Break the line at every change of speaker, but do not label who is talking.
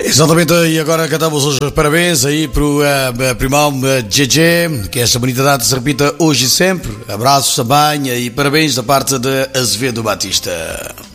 Exatamente, e agora cantamos os parabéns aí para o primão GG, que esta bonita data se repita hoje e sempre. Abraços também e parabéns da parte de Azevedo Batista.